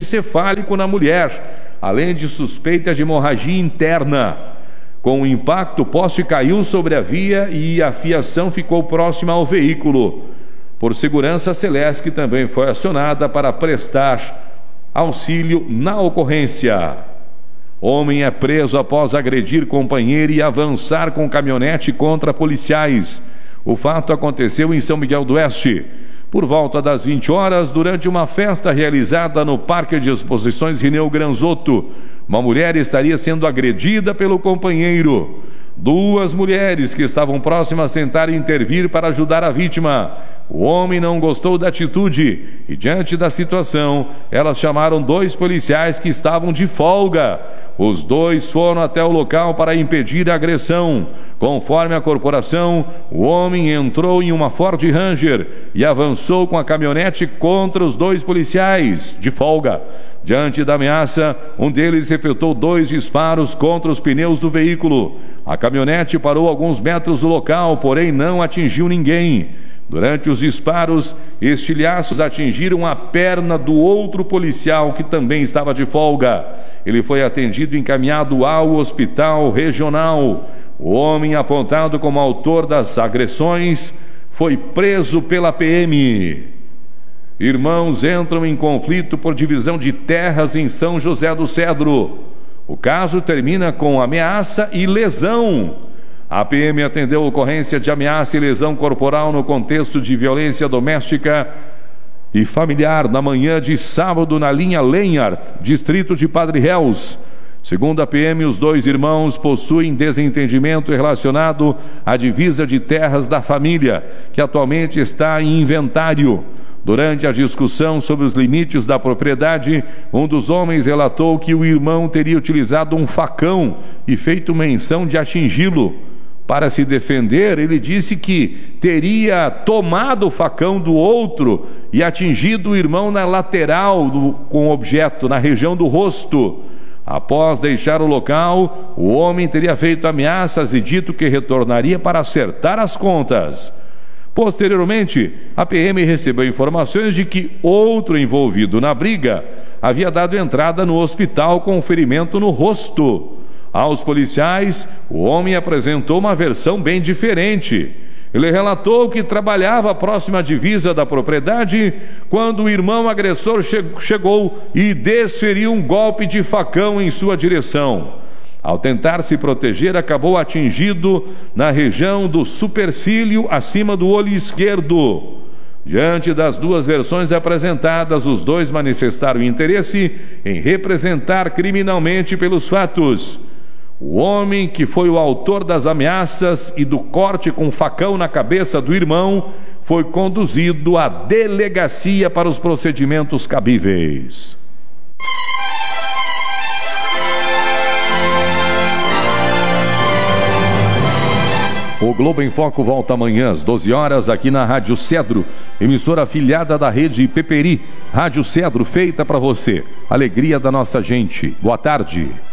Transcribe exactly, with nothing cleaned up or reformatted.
encefálico na mulher, além de suspeita de hemorragia interna. Com o impacto, o poste caiu sobre a via e a fiação ficou próxima ao veículo. Por segurança, a Celesc também foi acionada para prestar auxílio na ocorrência. Homem é preso após agredir companheiro e avançar com caminhonete contra policiais. O fato aconteceu em São Miguel do Oeste. Por volta das vinte horas, durante uma festa realizada no Parque de Exposições Rineu Granzotto, uma mulher estaria sendo agredida pelo companheiro. Duas mulheres que estavam próximas tentaram intervir para ajudar a vítima. O homem não gostou da atitude e, diante da situação, elas chamaram dois policiais que estavam de folga. Os dois foram até o local para impedir a agressão. Conforme a corporação, o homem entrou em uma Ford Ranger e avançou com a caminhonete contra os dois policiais de folga. Diante da ameaça, um deles efetuou dois disparos contra os pneus do veículo. A caminhonete parou a alguns metros do local, porém não atingiu ninguém. Durante os disparos, estilhaços atingiram a perna do outro policial que também estava de folga. Ele foi atendido e encaminhado ao hospital regional. O homem apontado como autor das agressões foi preso pela P M. Irmãos entram em conflito por divisão de terras em São José do Cedro. O caso termina com ameaça e lesão. A P M atendeu ocorrência de ameaça e lesão corporal no contexto de violência doméstica e familiar na manhã de sábado na linha Lenhart, distrito de Padre Réus. Segundo a P M, os dois irmãos possuem desentendimento relacionado à divisa de terras da família, que atualmente está em inventário. Durante a discussão sobre os limites da propriedade, um dos homens relatou que o irmão teria utilizado um facão e feito menção de atingi-lo. Para se defender, ele disse que teria tomado o facão do outro e atingido o irmão na lateral do, com o objeto, na região do rosto. Após deixar o local, o homem teria feito ameaças e dito que retornaria para acertar as contas. Posteriormente, a P M recebeu informações de que outro envolvido na briga havia dado entrada no hospital com ferimento no rosto. Aos policiais, o homem apresentou uma versão bem diferente. Ele relatou que trabalhava próximo à divisa da propriedade quando o irmão agressor che- chegou e desferiu um golpe de facão em sua direção. Ao tentar se proteger, acabou atingido na região do supercílio acima do olho esquerdo. Diante das duas versões apresentadas, os dois manifestaram interesse em representar criminalmente pelos fatos. O homem, que foi o autor das ameaças e do corte com facão na cabeça do irmão, foi conduzido à delegacia para os procedimentos cabíveis. O Globo em Foco volta amanhã às doze horas aqui na Rádio Cedro, emissora afiliada da rede Peperi. Rádio Cedro, feita para você. Alegria da nossa gente. Boa tarde.